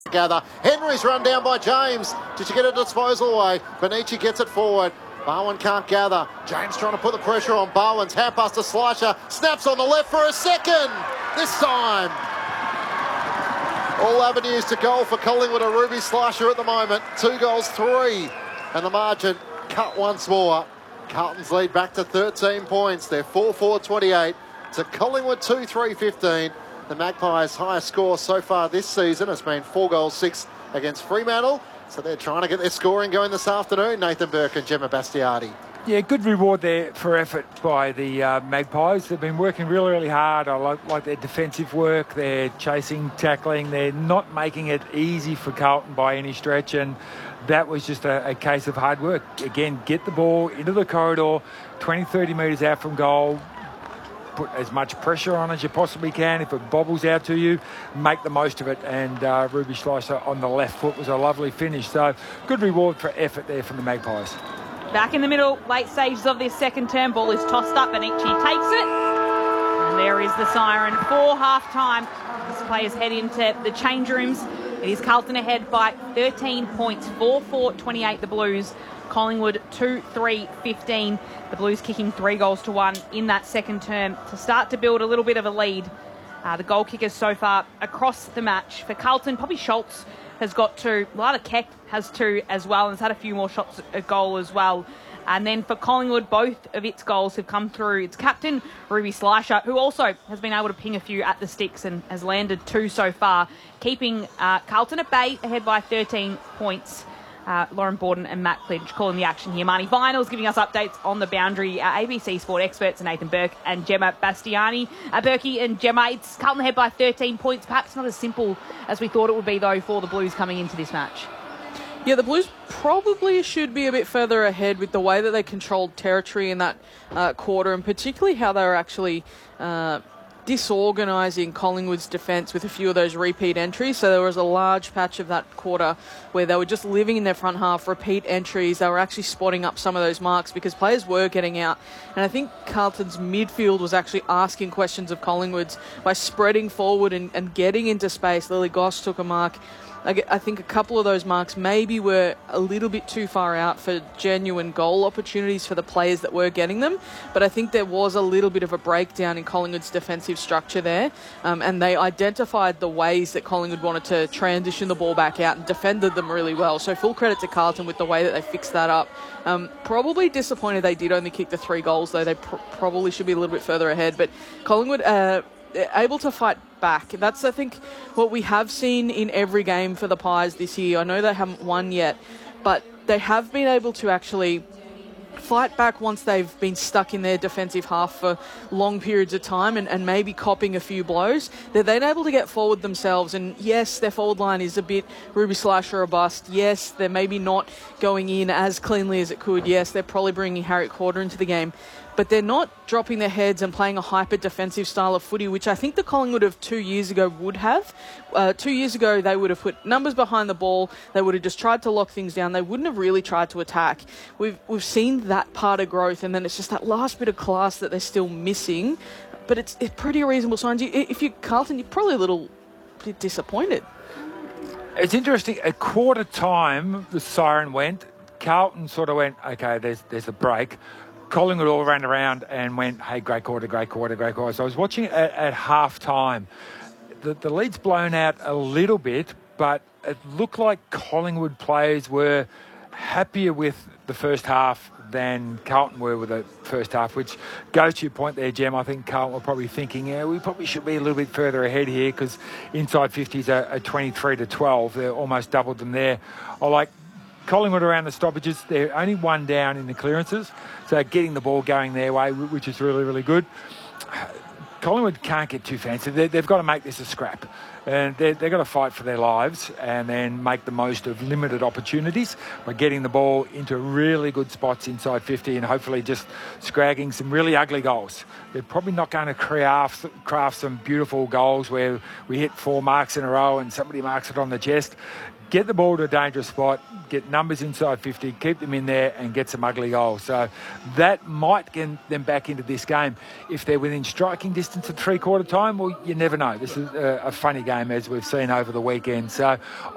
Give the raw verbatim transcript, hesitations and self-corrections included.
Gather. Henry's run down by James. Did you get a disposal away? Benici gets it forward. Bowen can't gather. James trying to put the pressure on Bowen's. Hand pass to Slasher. Snaps on the left for a second. This time. All avenues to goal for Collingwood or Ruby Slasher at the moment. Two goals, three. And the margin cut once more. Carlton's lead back to thirteen points. They're four four twenty-eight to Collingwood two three fifteen. The Magpies' highest score so far this season has been four goals, six against Fremantle. So they're trying to get their scoring going this afternoon. Nathan Burke and Gemma Bastiardi. Yeah, good reward there for effort by the uh, Magpies. They've been working really, really hard. I like, like their defensive work. They're chasing, tackling. They're not making it easy for Carlton by any stretch. And that was just a, a case of hard work. Again, get the ball into the corridor, twenty, thirty metres out from goal. Put as much pressure on as you possibly can. If it bobbles out to you, make the most of it. And uh, Ruby Slicer on the left foot was a lovely finish. So good reward for effort there from the Magpies. Back in the middle, late stages of this second term, ball is tossed up and Ichi takes it. And there is the siren for half-time. As players head into the change rooms. It is Carlton ahead by thirteen points, four four twenty-eight the Blues. Collingwood two three fifteen. The Blues kicking three goals to one in that second term to start to build a little bit of a lead. Uh, the goal kickers so far across the match. For Carlton, Poppy Schultz has got two. Lada Keck has two as well and has had a few more shots at goal as well. And then for Collingwood, both of its goals have come through its captain, Ruby Slicer, who also has been able to ping a few at the sticks and has landed two so far, keeping uh, Carlton at bay ahead by thirteen points. Uh, Lauren Borden and Matt Pledge calling the action here. Marnie Vinals giving us updates on the boundary. Uh, A B C Sport experts Nathan Burke and Gemma Bastiani. Uh, Burkey and Gemma, it's Carlton ahead by thirteen points. Perhaps not as simple as we thought it would be, though, for the Blues coming into this match. Yeah, the Blues probably should be a bit further ahead with the way that they controlled territory in that uh, quarter, and particularly how they were actually uh, disorganising Collingwood's defence with a few of those repeat entries. So there was a large patch of that quarter where they were just living in their front half, repeat entries. They were actually spotting up some of those marks because players were getting out. And I think Carlton's midfield was actually asking questions of Collingwood's by spreading forward and, and getting into space. Lily Goss took a mark. I think a couple of those marks maybe were a little bit too far out for genuine goal opportunities for the players that were getting them. But I think there was a little bit of a breakdown in Collingwood's defensive structure there. Um, and they identified the ways that Collingwood wanted to transition the ball back out and defended them really well. So full credit to Carlton with the way that they fixed that up. Um, probably disappointed they did only kick the three goals, though. They pr- probably should be a little bit further ahead. But Collingwood uh, able to fight back. That's, I think, what we have seen in every game for the Pies this year. I know they haven't won yet, but they have been able to actually fight back once they've been stuck in their defensive half for long periods of time and, and maybe copping a few blows. They're then able to get forward themselves, and yes, their forward line is a bit Ruby Slasher or bust. Yes, they're maybe not going in as cleanly as it could. Yes, they're probably bringing Harriet Corder into the game, but they're not dropping their heads and playing a hyper-defensive style of footy, which I think the Collingwood of two years ago would have. Uh, two years ago, they would have put numbers behind the ball. They would have just tried to lock things down. They wouldn't have really tried to attack. We've we've seen that part of growth, and then it's just that last bit of class that they're still missing. But it's, it's pretty reasonable signs. If you're Carlton, you're probably a little bit disappointed. It's interesting. At quarter time, the siren went. Carlton sort of went, okay, there's there's a break. Collingwood all ran around and went, hey, great quarter, great quarter, great quarter. So I was watching it at, at half time. The, the lead's blown out a little bit, but it looked like Collingwood players were happier with the first half than Carlton were with the first half, which goes to your point there, Jem. I think Carlton were probably thinking, yeah, we probably should be a little bit further ahead here because inside fifties are, are twenty-three to twelve. They're almost doubled them there. I like Collingwood around the stoppages. They're only one down in the clearances, so getting the ball going their way, which is really, really good. Collingwood can't get too fancy. They, they've got to make this a scrap. And they've got to fight for their lives and then make the most of limited opportunities by getting the ball into really good spots inside fifty and hopefully just scragging some really ugly goals. They're probably not going to craft, craft some beautiful goals where we hit four marks in a row and somebody marks it on the chest. Get the ball to a dangerous spot, get numbers inside fifty, keep them in there and get some ugly goals. So that might get them back into this game. If they're within striking distance at three-quarter time, well, you never know. This is a, a funny game as we've seen over the weekend. So